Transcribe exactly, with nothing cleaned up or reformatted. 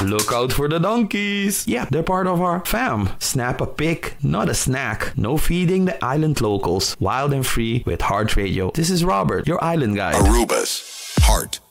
Look out for the donkeys. Yeah, they're part of our fam. Snap a pic, not a snack. No feeding the island locals. Wild and free with Heart Radio. This is Robert, your island guide. Aruba's Heart